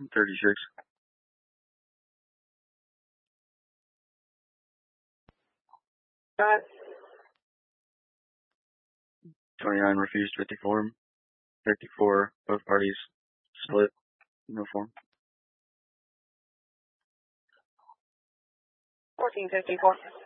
36. 29 refused 54. 54, both parties split. No form. 1454.